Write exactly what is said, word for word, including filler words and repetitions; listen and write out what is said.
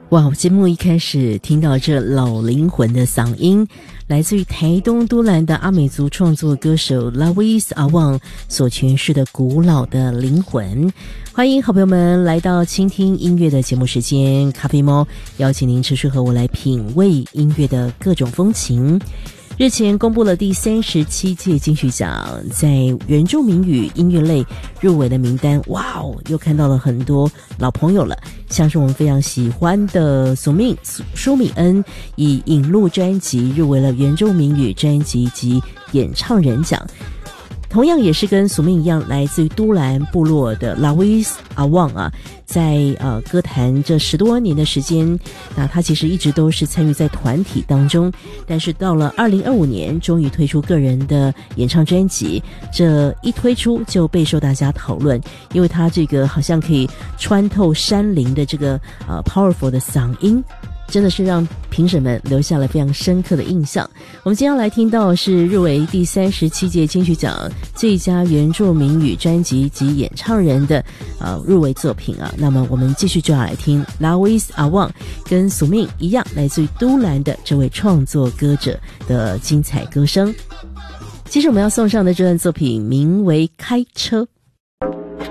哇，节目一开始听到这老灵魂的嗓音，来自于台东都兰的阿美族创作歌手 Lawis Awang 所诠释的古老的灵魂。欢迎好朋友们来到倾听音乐的节目时间，咖啡猫邀请您持续和我来品味音乐的各种风情。日前公布了第三十七届金曲奖在原住民语音乐类入围的名单，哇哦，又看到了很多老朋友了，像是我们非常喜欢的苏命舒米恩，以引路专辑入围了原住民语专辑及演唱人奖。同样也是跟苏命一样，来自于都兰部落的 Lawis Awang 啊，在呃歌坛这十多年的时间，那他其实一直都是参与在团体当中，但是到了二零二五年，终于推出个人的演唱专辑，这一推出就备受大家讨论，因为他这个好像可以穿透山林的这个呃 powerful 的嗓音。真的是让评审们留下了非常深刻的印象。我们今天要来听到是入围第三十七届金曲奖最佳原住民语专辑及演唱人的呃入围作品啊。那么我们继续就要来听 Lawis Awang 跟苏命一样来自于都兰的这位创作歌者的精彩歌声。其实我们要送上的这段作品名为《开车》。